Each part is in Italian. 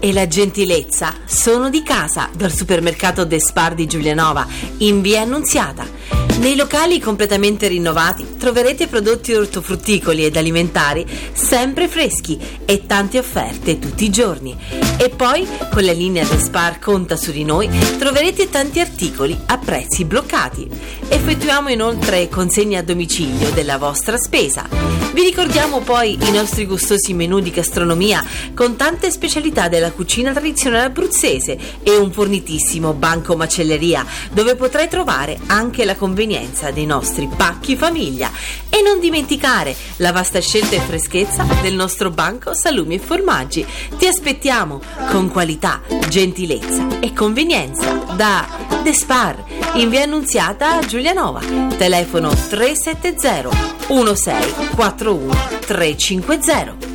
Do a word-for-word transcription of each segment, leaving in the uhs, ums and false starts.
e la gentilezza sono di casa dal supermercato De Spar di Giulianova in via Annunziata. Nei locali completamente rinnovati troverete prodotti ortofrutticoli ed alimentari sempre freschi e tante offerte tutti i giorni. E poi con la linea De Spar Conta su di noi troverete tanti articoli a prezzi bloccati. Effettuiamo inoltre consegne a domicilio della vostra spesa. Vi ricordiamo poi i nostri gustosi menù di gastronomia con tante specialità della cucina tradizionale abruzzese e un fornitissimo banco macelleria dove potrai trovare anche la convenienza dei nostri pacchi famiglia. E non dimenticare la vasta scelta e freschezza del nostro banco salumi e formaggi. Ti aspettiamo con qualità, gentilezza e convenienza da De Spar in via Annunziata a Giulianova. Telefono tre sette zero uno sei quattro uno tre cinque zero.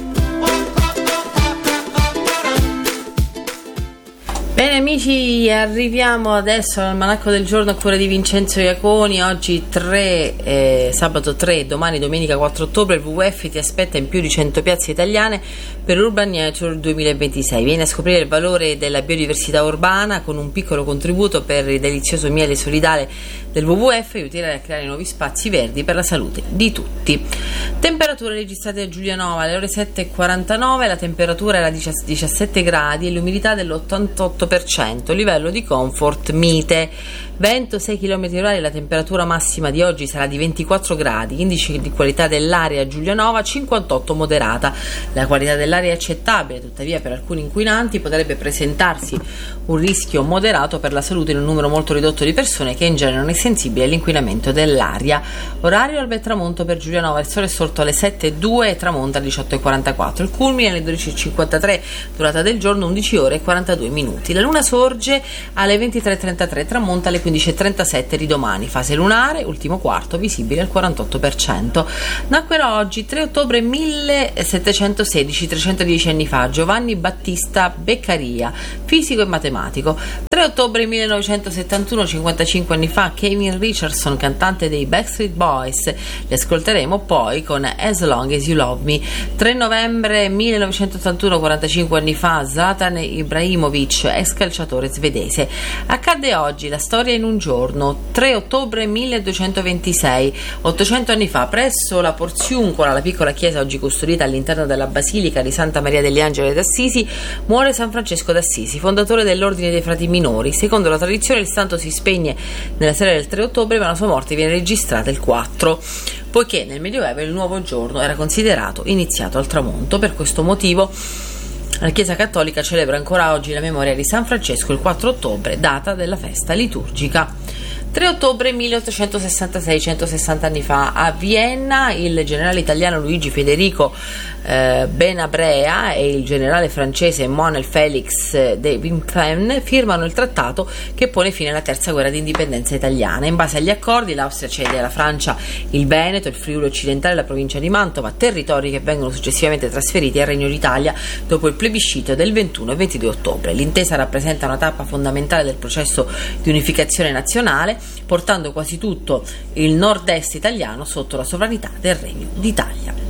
Bene amici, arriviamo adesso all'almanacco del giorno a cura di Vincenzo Iaconi. Oggi tre, eh, sabato tre, domani domenica quattro ottobre il W W F ti aspetta in più di cento piazze italiane per Urban Nature duemilaventisei. Vieni a scoprire il valore della biodiversità urbana con un piccolo contributo per il delizioso miele solidale del W W F e aiuterai a creare nuovi spazi verdi per la salute di tutti. Temperature registrate a Giulianova alle ore sette e quarantanove, la temperatura era diciassette gradi e l'umidità dell'ottantotto per cento, livello di comfort mite. Vento sei chilometri orari, la temperatura massima di oggi sarà di ventiquattro gradi, indice di qualità dell'aria a Giulianova cinquantotto moderata. La qualità dell'aria è accettabile, tuttavia per alcuni inquinanti potrebbe presentarsi un rischio moderato per la salute in un numero molto ridotto di persone che in genere non è sensibile all'inquinamento dell'aria. Orario alba e tramonto per Giulianova, il sole è sorto alle sette e due e tramonta alle diciotto e quarantaquattro, il culmine alle dodici e cinquantatré, durata del giorno undici ore e quarantadue minuti. La luna sorge alle ventitré e trentatré, tramonta alle quindici e trentasette di domani, fase lunare, ultimo quarto, visibile al quarantotto per cento. Nacquero oggi, tre ottobre millesettecentosedici, trecentodieci anni fa, Giovanni Battista Beccaria, fisico e matematico. tre ottobre millenovecentosettantuno, cinquantacinque anni fa, Kevin Richardson, cantante dei Backstreet Boys. Li ascolteremo poi con As Long As You Love Me. tre novembre millenovecentottantuno, quarantacinque anni fa, Zlatan Ibrahimovic, ex calciatore svedese. Accadde oggi la storia in un giorno, tre ottobre milleduecentoventisei, ottocento anni fa, presso la Porziuncola, la piccola chiesa oggi custodita all'interno della Basilica di Santa Maria degli Angeli d'Assisi, muore San Francesco d'Assisi, fondatore dell'Ordine dei Frati Minori. Secondo la tradizione il santo si spegne nella sera del tre ottobre, ma la sua morte viene registrata il quattro, poiché nel Medioevo il nuovo giorno era considerato iniziato al tramonto. Per questo motivo la Chiesa Cattolica celebra ancora oggi la memoria di San Francesco il quattro ottobre, data della festa liturgica. tre ottobre milleottocentosessantasei, centosessanta anni fa, a Vienna il generale italiano Luigi Federico eh, Benabrea e il generale francese Manuel Félix de Wimpfen firmano il trattato che pone fine alla terza guerra di indipendenza italiana. In base agli accordi l'Austria cede alla Francia il Veneto, il Friuli occidentale e la provincia di Mantova, territori che vengono successivamente trasferiti al Regno d'Italia dopo il plebiscito del ventuno e ventidue ottobre. L'intesa rappresenta una tappa fondamentale del processo di unificazione nazionale, portando quasi tutto il nord-est italiano sotto la sovranità del Regno d'Italia.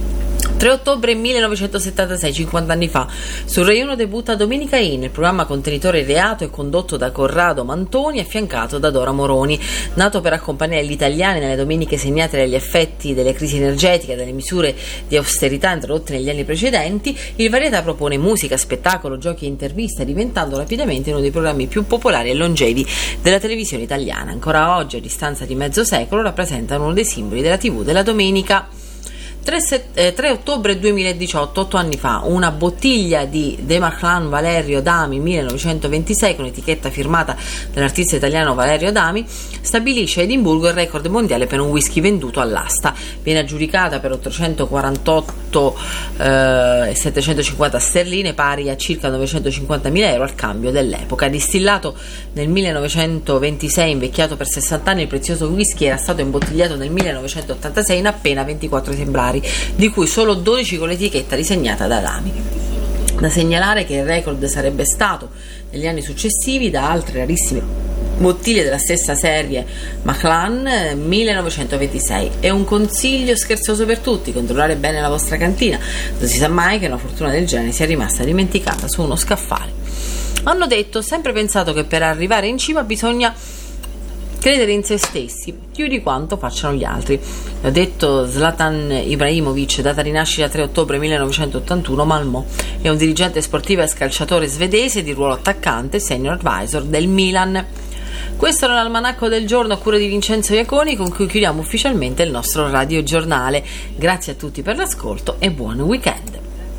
tre ottobre millenovecentosettantasei, cinquanta anni fa, su Rai uno debutta Domenica In, il programma contenitore ideato e condotto da Corrado Mantoni, affiancato da Dora Moroni. Nato per accompagnare gli italiani nelle domeniche segnate dagli effetti delle crisi energetiche e dalle misure di austerità introdotte negli anni precedenti, il Varietà propone musica, spettacolo, giochi e interviste, diventando rapidamente uno dei programmi più popolari e longevi della televisione italiana. Ancora oggi, a distanza di mezzo secolo, rappresentano uno dei simboli della tivù della domenica. tre ottobre duemiladiciotto, otto anni fa, una bottiglia di De Marclan Valerio Dami millenovecentoventisei con etichetta firmata dall'artista italiano Valerio Dami stabilisce a Edimburgo il record mondiale per un whisky venduto all'asta. Viene aggiudicata per ottocentoquarantotto e settecentocinquanta sterline, pari a circa novecentocinquantamila euro al cambio dell'epoca. Distillato nel millenovecentoventisei, invecchiato per sessanta anni, il prezioso whisky era stato imbottigliato nel millenovecentottantasei in appena ventiquattro esemplari, di cui solo dodici con l'etichetta disegnata da Dami. Da segnalare che il record sarebbe stato negli anni successivi da altre rarissime bottiglie della stessa serie Macallan millenovecentoventisei. È un consiglio scherzoso per tutti: controllare bene la vostra cantina, non si sa mai che una fortuna del genere sia rimasta dimenticata su uno scaffale. Hanno detto: ho sempre pensato che per arrivare in cima bisogna credere in se stessi più di quanto facciano gli altri. L'ha detto Zlatan Ibrahimovic, data di nascita tre ottobre millenovecentottantuno, Malmö. È un dirigente sportivo e scalciatore svedese di ruolo attaccante, senior advisor del Milan. Questo era l'almanacco del giorno a cura di Vincenzo Iaconi, con cui chiudiamo ufficialmente il nostro radiogiornale. Grazie a tutti per l'ascolto e buon weekend.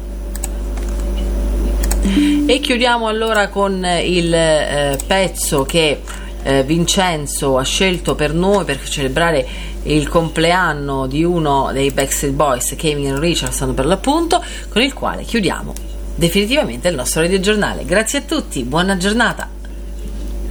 E chiudiamo allora con il eh, pezzo che eh, Vincenzo ha scelto per noi per celebrare il compleanno di uno dei Backstreet Boys, Kevin Richardson per l'appunto, con il quale chiudiamo definitivamente il nostro radiogiornale. Grazie a tutti, buona giornata.